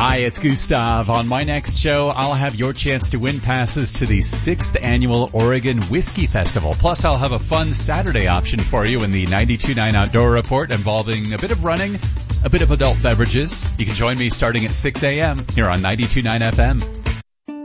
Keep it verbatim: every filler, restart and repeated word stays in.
Hi, it's Gustav. On my next show, I'll have your chance to win passes to the sixth Annual Oregon Whiskey Festival. Plus, I'll have a fun Saturday option for you in the ninety-two point nine Outdoor Report involving a bit of running, a bit of adult beverages. You can join me starting at six a.m. here on ninety-two point nine F M.